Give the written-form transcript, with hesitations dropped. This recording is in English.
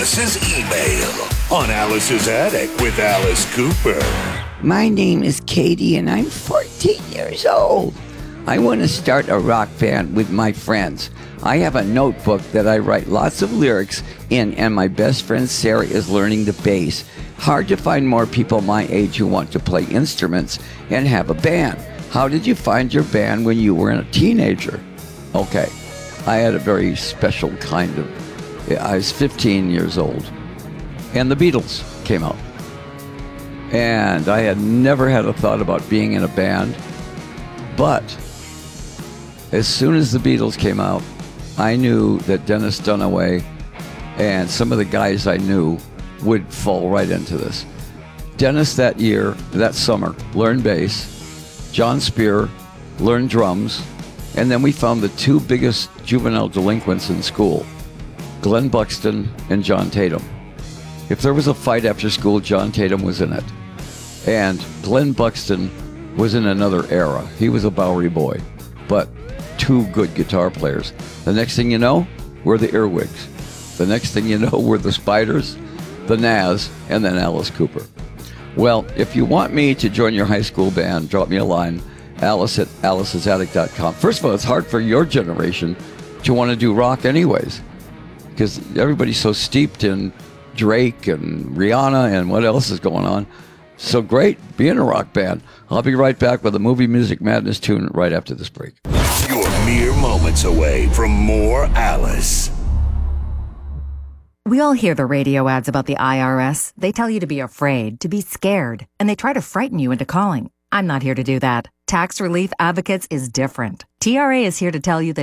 Alice's email on Alice's Attic with Alice Cooper. My name is Katie and I'm 14 years old. I want to start a rock band with my friends. I have a notebook that I write lots of lyrics in, and my best friend Sarah is learning the bass. Hard to find more people my age who want to play instruments and have a band. How did you find your band when you were a teenager? Okay, I had a very special kind of... I was 15 years old, and the Beatles came out. And I had never had a thought about being in a band, but as soon as the Beatles came out, I knew that Dennis Dunaway and some of the guys I knew would fall right into this. Dennis that summer, learned bass. John Spear learned drums. And then we found the two biggest juvenile delinquents in school, Glenn Buxton and John Tatum. If there was a fight after school, John Tatum was in it. And Glenn Buxton was in another era. He was a Bowery boy, but two good guitar players. The next thing you know, we're the Earwigs. The next thing you know, we're the Spiders, the Nazz, and then Alice Cooper. Well, if you want me to join your high school band, drop me a line, alice@alicesattic.com. First of all, it's hard for your generation to want to do rock anyways, because everybody's so steeped in Drake and Rihanna and what else is going on. So great, be in a rock band. I'll be right back with a Movie Music Madness tune right after this break. You're mere moments away from more Alice. We all hear the radio ads about the IRS. They tell you to be afraid, to be scared, and they try to frighten you into calling. I'm not here to do that. Tax Relief Advocates is different. TRA is here to tell you that